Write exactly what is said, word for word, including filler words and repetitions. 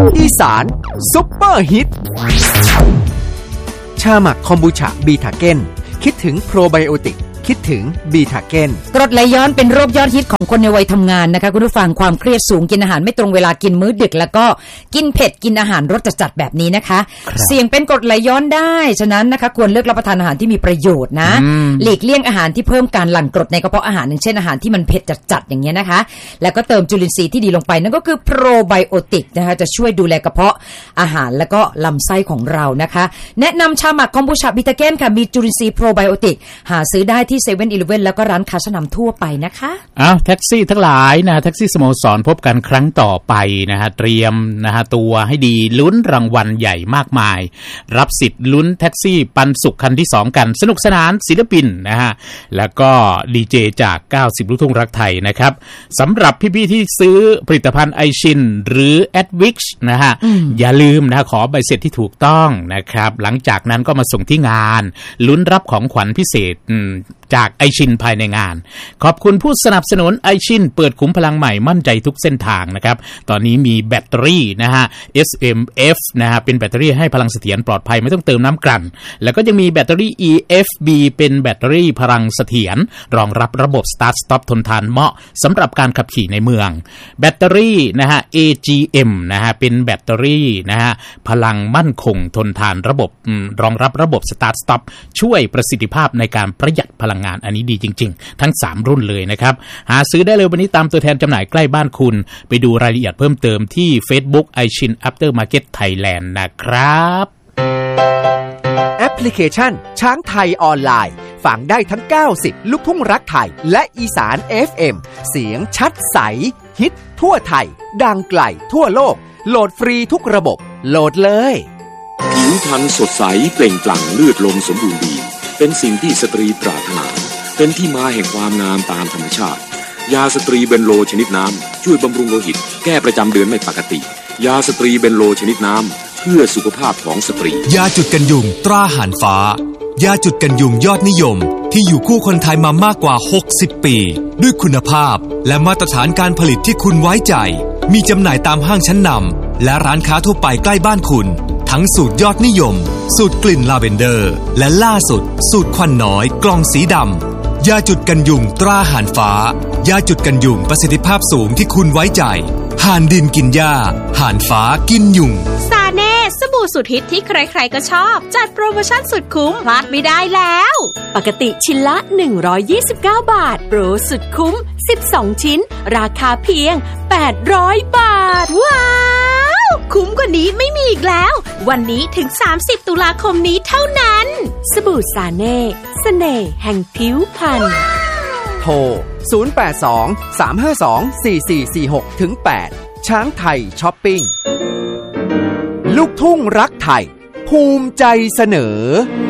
อีสานซุปเปอร์ฮิตชาหมักคอมบูชาบีทาเก้นคิดถึงโปรไบโอติกคิดถึงบีทาเก้นกรดไหลย้อนเป็นโรคยอดฮิตของคนในวัยทำงานนะคะคุณผู้ฟังความเครียดสูงกินอาหารไม่ตรงเวลากินมื้อดึกแล้วก็กินเผ็ดกินอาหารรสจัดๆแบบนี้นะคะเสี่ยงเป็นกรดไหลย้อนได้ฉะนั้นนะคะควรเลือกรับประทานอาหารที่มีประโยชน์นะหลีกเลี่ยงอาหารที่เพิ่มการหลั่งกรดในกระเพาะอาหารอย่างเช่นอาหารที่มันเผ็ดจัดๆอย่างเงี้ยนะคะแล้วก็เติมจุลินทรีย์ที่ดีลงไปนั่นก็คือโปรไบโอติกนะคะจะช่วยดูแลกระเพาะอาหารแล้วก็ลำไส้ของเรานะคะแนะนำชาหมักคอมบูชาบีทาเก้นค่ะมีจุลินทรีย์โปรไบโอติกหาซื้อได้ที่เซเว่นอีเลฟเว่นแล้วก็ร้านค้าชั้นนำทั่วไปนะคะอ้าวแท็กซี่ทั้งหลายนะแท็กซี่สโมสรพบกันครั้งต่อไปนะฮะเตรียมนะฮะตัวให้ดีลุ้นรางวัลใหญ่มากมายรับสิทธิ์ลุ้นแท็กซี่ปันสุขคันที่สองกันสนุกสนานศิลปินนะฮะแล้วก็ดีเจจากเก้าสิบลูกทุ่งรักไทยนะครับสำหรับพี่ๆที่ซื้อผลิตภัณฑ์ไอชินหรือแอดวิกนะฮะอย่าลืมนะขอใบเสร็จที่ถูกต้องนะครับหลังจากนั้นก็มาส่งที่งานลุ้นรับของขวัญพิเศษจากไอชินภายในงานขอบคุณผู้สนับสนุนไอชินเปิดขุมพลังใหม่มั่นใจทุกเส้นทางนะครับตอนนี้มีแบตเตอรี่นะฮะ เอส เอ็ม เอฟ นะฮะเป็นแบตเตอรี่ให้พลังเสถียรปลอดภัยไม่ต้องเติมน้ำกลั่นแล้วก็ยังมีแบตเตอรี่ อี เอฟ บี เป็นแบตเตอรี่พลังเสถียรรองรับระบบ Start Stop ทนทานเหมาะสำหรับการขับขี่ในเมืองแบตเตอรี่นะฮะ เอ จี เอ็ม นะฮะเป็นแบตเตอรี่นะฮะพลังมั่นคงทนทานระบบรองรับระบบ Start Stop ช่วยประสิทธิภาพในการประหยัดพลังงานอันนี้ดีจริงๆทั้งสามรุ่นเลยนะครับหาซื้อได้เลยวันนี้ตามตัวแทนจำหน่ายใกล้บ้านคุณไปดูรายละเอียดเพิ่มเติมที่ Facebook ไอชิน Aftermarket Thailand นะครับแอปพลิเคชันช้างไทยออนไลน์ฟังได้ทั้งเก้าสิบลูกทุ่งรักไทยและอีสาน เอฟ เอ็ม เสียงชัดใสฮิตทั่วไทยดังไกลทั่วโลกโหลดฟรีทุกระบบโหลดเลยผิวพรรณสดใสเปล่งปลั่งเลือดลมสมบูรณ์ดีเป็นสิ่งที่สตรีปรารถนาเป็นที่มาแห่งความงามตามธรรมชาติยาสตรีเบนโลชนิดน้ำช่วยบำรุงโลหิตแก้ประจำเดือนไม่ปกติยาสตรีเบนโลชนิดน้ำเพื่อสุขภาพของสตรียาจุดกันยุงตราหานฟ้ายาจุดกันยุงยอดนิยมที่อยู่คู่คนไทยมามากกว่าหกสิบปีด้วยคุณภาพและมาตรฐานการผลิตที่คุณไว้ใจมีจำหน่ายตามห้างชั้นนำและร้านค้าทั่วไปใกล้บ้านคุณทั้งสูตรยอดนิยมสูตรกลิ่นลาเวนเดอร์และล่าสุดสูตรควันน้อยกล่องสีดำยาจุดกันยุงตราหานฟ้ายาจุดกันยุงประสิทธิภาพสูงที่คุณไว้ใจห่านดินกินหญ้าห่านฟ้ากินยุงซาเน่สบู่สุดฮิตที่ใครๆก็ชอบจัดโปรโมชั่นสุดคุ้มพลาดไม่ได้แล้วปกติชิ้นละหนึ่งร้อยยี่สิบเก้าบาทโปรสุดคุ้มสิบสองชิ้นราคาเพียงแปดร้อยบาทว้าวคุ้มกว่านี้ไม่มีอีกแล้ววันนี้ถึงสามสิบตุลาคมนี้เท่านั้นสบู่ซาเน่เสน่ห์แห่งผิวพรรณโทรศูนย์ แปด สอง สาม ห้า สอง สี่ สี่ สี่ หก ถึง แปด ช้างไทยช้อปปิ้งลูกทุ่งรักไทยภูมิใจเสนอ